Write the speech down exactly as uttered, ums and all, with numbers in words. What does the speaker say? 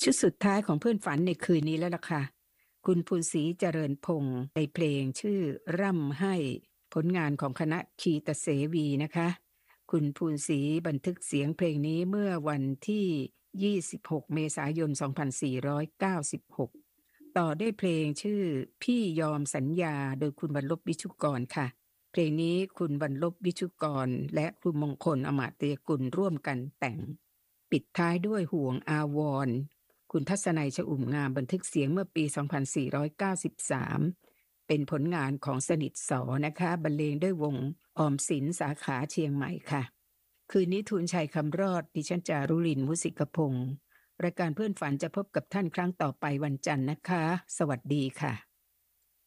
ชุดสุดท้ายของเพื่อนฝันในคืนนี้แล้วล่ะค่ะคุณภูนศรีเจริญพงษ์ในเพลงชื่อร่ำให้ผลงานของคณะคีตเสวีนะคะคุณภูนศรีบันทึกเสียงเพลงนี้เมื่อวันที่ยี่สิบหกเมษายนสองพันสี่ร้อยเก้าสิบหกต่อด้วยเพลงชื่อพี่ยอมสัญญาโดยคุณบรรลบวิชุกรค่ะเพลงนี้คุณบรรลบวิชุกรและครูมงคลอมาตยกุลร่วมกันแต่งปิดท้ายด้วยห่วงอาวรณ์คุณทัศนัย ชอุ่มงามบันทึกเสียงเมื่อปี สองพันสี่ร้อยเก้าสิบสาม เป็นผลงานของสนิทสอนะคะบรรเลงด้วยวงออมสินสาขาเชียงใหม่ค่ะคืนนี้ทูลชัยคำรอดดิฉันจารุลินมุสิกพงศ์รายการเพื่อนฝันจะพบกับท่านครั้งต่อไปวันจันทร์นะคะสวัสดีค่ะ